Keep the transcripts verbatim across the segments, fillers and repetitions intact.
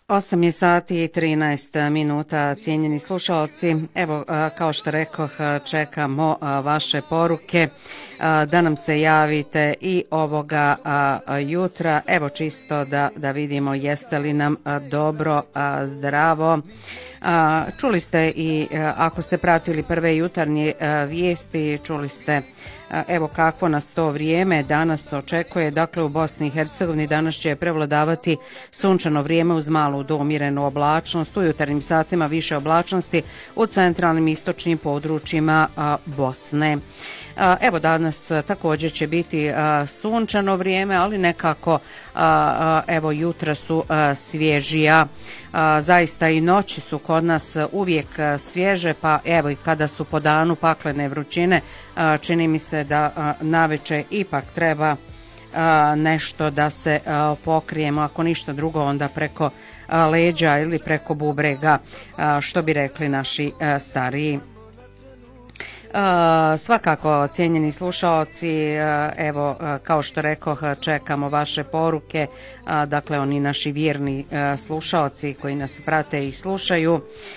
osam je sati i trinaest minuta, cijenjeni slušalci. Evo, kao što rekoh, čekamo vaše poruke da nam se javite i ovoga jutra. Evo, čisto da, da vidimo jeste li nam dobro, zdravo. Čuli ste i ako ste pratili prve jutarnje vijesti, čuli ste evo kakvo nas to vrijeme danas očekuje. Dakle, u Bosni i Hercegovini danas će prevladavati sunčano vrijeme uz malu do umjerenu oblačnost. U jutarnjim satima više oblačnosti u centralnim i istočnim područjima Bosne. Evo, danas također će biti sunčano vrijeme, ali nekako evo jutra su svježija. Zaista i noći su kod nas uvijek svježe, pa evo i kada su po danu paklene vrućine, čini mi se da naveče ipak treba nešto da se pokrijemo, ako ništa drugo onda preko leđa ili preko bubrega, što bi rekli naši stariji. Uh, svakako, cijenjeni slušaoci, uh, evo, uh, kao što rekoh, čekamo vaše poruke, uh, dakle, oni naši vjerni uh, slušaoci koji nas prate i slušaju.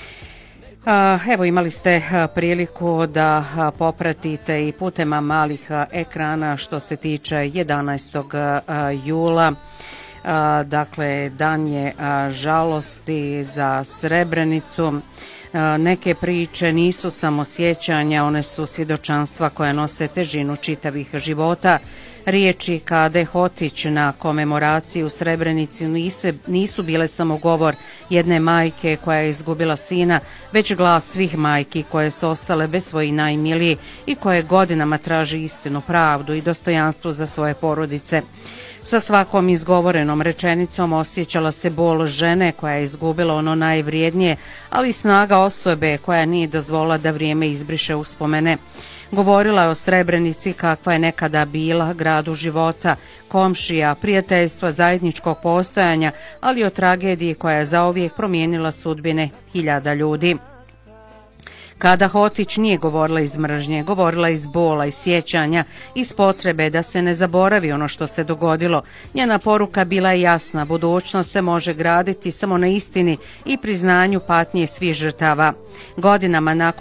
Uh, evo, imali ste uh, priliku da uh, popratite i putem malih uh, ekrana što se tiče jedanaestog jula. Uh, dakle, dan je uh, žalosti za Srebrenicu. Neke priče nisu samo sjećanja, one su svjedočanstva koja nose težinu čitavih života. Riječi Kade Hotić na komemoraciji u Srebrenici nisu bile samo govor jedne majke koja je izgubila sina, već glas svih majki koje su ostale bez svojih najmilijih i koje godinama traži istinu, pravdu i dostojanstvo za svoje porodice. Sa svakom izgovorenom rečenicom osjećala se bol žene koja je izgubila ono najvrijednije, ali i snaga osobe koja nije dozvolila da vrijeme izbriše uspomene. Govorila je o Srebrenici kakva je nekada bila, gradu života, komšija, prijateljstva, zajedničkog postojanja, ali i o tragediji koja je zauvijek promijenila sudbine hiljada ljudi. Kada Hotić nije govorila iz mržnje, govorila iz bola i sjećanja, iz potrebe da se ne zaboravi ono što se dogodilo. Njena poruka bila je jasna, budućnost se može graditi samo na istini i priznanju patnje svih žrtava. Godinama nakon